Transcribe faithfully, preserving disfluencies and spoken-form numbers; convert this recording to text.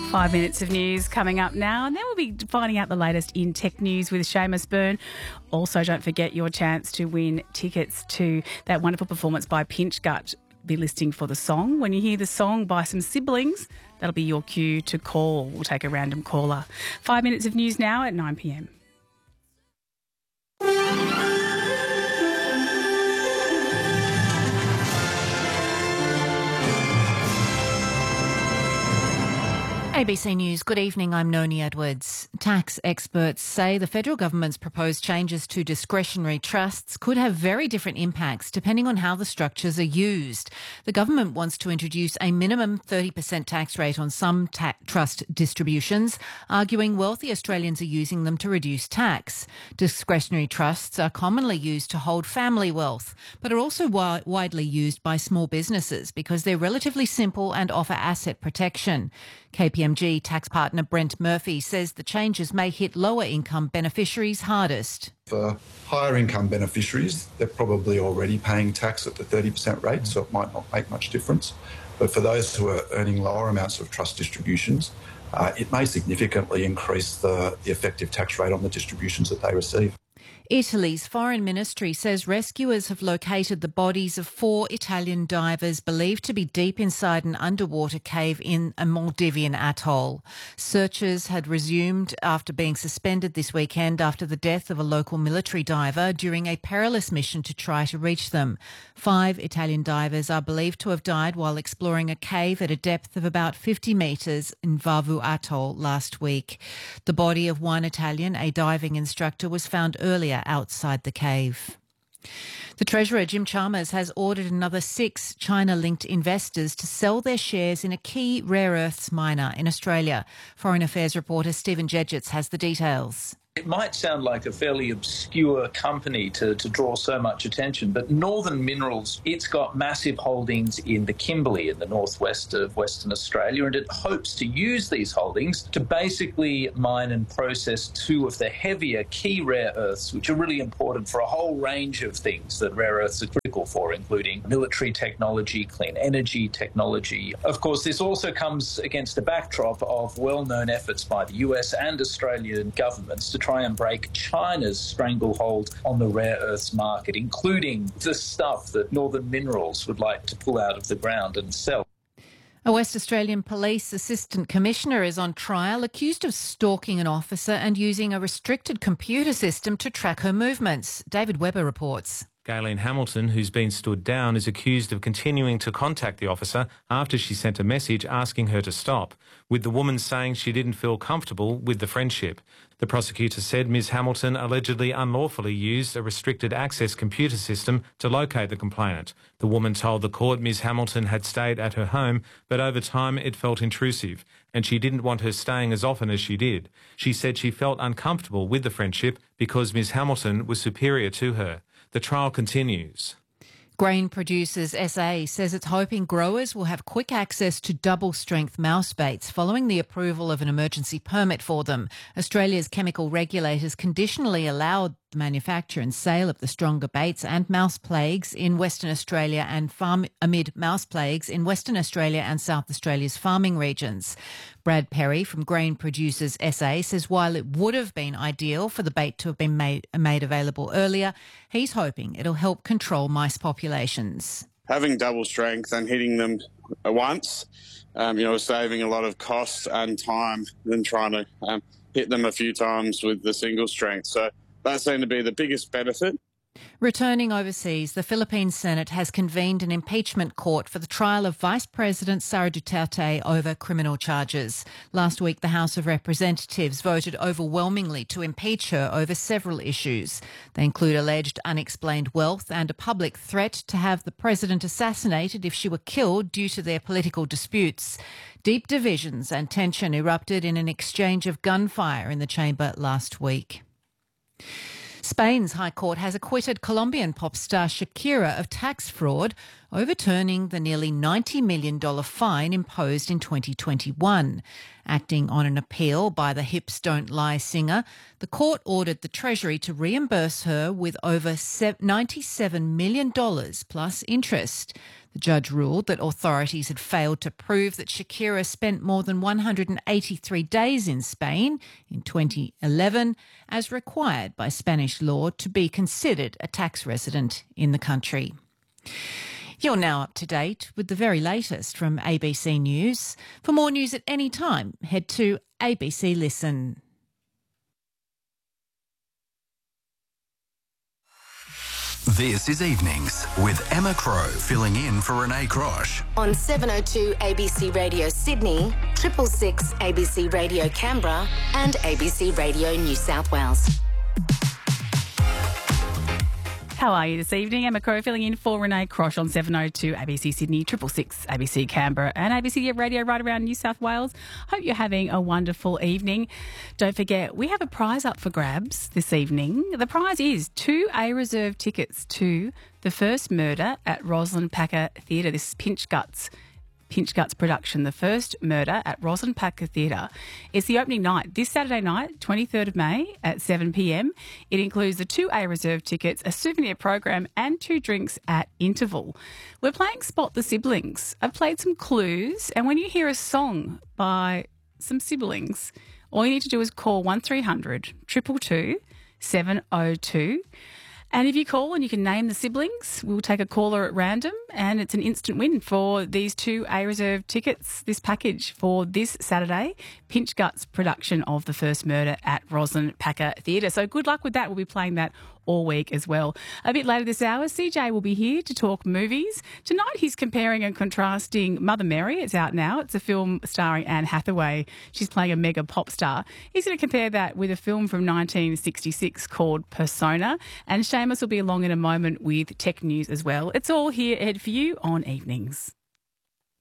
Five minutes of news coming up now, and then we'll be finding out the latest in tech news with Seamus Byrne. Also, don't forget your chance to win tickets to that wonderful performance by Pinch Gut. Be listening for the song. When you hear the song by some siblings, that'll be your cue to call. We'll take a random caller. Five minutes of news now at nine p m. A B C News, good evening, I'm Noni Edwards. Tax experts say the federal government's proposed changes to discretionary trusts could have very different impacts depending on how the structures are used. The government wants to introduce a minimum thirty percent tax rate on some ta- trust distributions, arguing wealthy Australians are using them to reduce tax. Discretionary trusts are commonly used to hold family wealth, but are also wi- widely used by small businesses because they're relatively simple and offer asset protection. K P M G tax partner Brent Murphy says the changes may hit lower income beneficiaries hardest. For higher income beneficiaries, they're probably already paying tax at the thirty percent rate, so it might not make much difference. But for those who are earning lower amounts of trust distributions, uh, it may significantly increase the, the effective tax rate on the distributions that they receive. Italy's foreign ministry says rescuers have located the bodies of four Italian divers believed to be deep inside an underwater cave in a Maldivian atoll. Searches had resumed after being suspended this weekend after the death of a local military diver during a perilous mission to try to reach them. Five Italian divers are believed to have died while exploring a cave at a depth of about fifty metres in Vavu Atoll last week. The body of one Italian, a diving instructor, was found earlier outside the cave. The Treasurer, Jim Chalmers, has ordered another six China-linked investors to sell their shares in a key rare earths miner in Australia. Foreign Affairs reporter Stephen Jedgetts has the details. It might sound like a fairly obscure company to, to draw so much attention, but Northern Minerals, it's got massive holdings in the Kimberley in the northwest of Western Australia, and it hopes to use these holdings to basically mine and process two of the heavier key rare earths, which are really important for a whole range of things that rare earths are critical for, including military technology, clean energy technology. Of course, this also comes against a backdrop of well-known efforts by the U S and Australian governments to try and break China's stranglehold on the rare earths market, including the stuff that Northern Minerals would like to pull out of the ground and sell. A West Australian Police Assistant Commissioner is on trial, accused of stalking an officer and using a restricted computer system to track her movements. David Webber reports. Gayleen Hamilton, who's been stood down, is accused of continuing to contact the officer after she sent a message asking her to stop, with the woman saying she didn't feel comfortable with the friendship. The prosecutor said Miz Hamilton allegedly unlawfully used a restricted access computer system to locate the complainant. The woman told the court Miz Hamilton had stayed at her home, but over time it felt intrusive, and she didn't want her staying as often as she did. She said she felt uncomfortable with the friendship because Miz Hamilton was superior to her. The trial continues. Grain Producers S A says it's hoping growers will have quick access to double-strength mouse baits following the approval of an emergency permit for them. Australia's chemical regulators conditionally allowed the manufacture and sale of the stronger baits and mouse plagues in Western Australia and farm amid mouse plagues in Western Australia and South Australia's farming regions. Brad Perry from Grain Producers S A says while it would have been ideal for the bait to have been made, made available earlier, he's hoping it'll help control mice populations. Having double strength and hitting them at once, um, you know, saving a lot of cost and time than trying to um, hit them a few times with the single strength. So that seemed to be the biggest benefit. Returning overseas, the Philippine Senate has convened an impeachment court for the trial of Vice President Sara Duterte over criminal charges. Last week, the House of Representatives voted overwhelmingly to impeach her over several issues. They include alleged unexplained wealth and a public threat to have the president assassinated if she were killed due to their political disputes. Deep divisions and tension erupted in an exchange of gunfire in the chamber last week. Spain's High Court has acquitted Colombian pop star Shakira of tax fraud overturning the nearly ninety million dollars fine imposed in twenty twenty-one. Acting on an appeal by the Hips Don't Lie singer, the court ordered the Treasury to reimburse her with over ninety-seven million dollars plus interest. The judge ruled that authorities had failed to prove that Shakira spent more than one hundred eighty-three days in Spain in twenty eleven, as required by Spanish law to be considered a tax resident in the country. You're now up to date with the very latest from A B C News. For more news at any time, head to A B C Listen. This is Evenings with Emma Crow filling in for Renee Crosh. On seven oh two A B C Radio Sydney, triple six A B C Radio Canberra and A B C Radio New South Wales. How are you this evening? Emma Crow filling in for Renee Crosh on seven oh two A B C Sydney, triple six A B C Canberra and A B C Radio right around New South Wales. Hope you're having a wonderful evening. Don't forget, we have a prize up for grabs this evening. The prize is two A-reserve tickets to The First Murder at Rosalind Packer Theatre. This is Pinch Guts. Pinch Guts production, The First Murder at Rosalind Packer Theatre. It's the opening night this Saturday night, twenty-third of May at seven p.m. It includes the two A-reserve tickets, a souvenir program and two drinks at interval. We're playing Spot the Siblings. I've played some clues, and when you hear a song by some siblings, all you need to do is call one three hundred two two two seven oh two. And if you call and you can name the siblings, we'll take a caller at random, and it's an instant win for these two A-reserve tickets, this package for this Saturday, Pinch Guts production of The First Murder at Rosalind Packer Theatre. So good luck with that. We'll be playing that all week as well. A bit later this hour, C J will be here to talk movies. Tonight he's comparing and contrasting Mother Mary. It's out now. It's a film starring Anne Hathaway. She's playing a mega pop star. He's going to compare that with a film from nineteen sixty-six called Persona. And Seamus will be along in a moment with tech news as well. It's all here ahead for you on Evenings.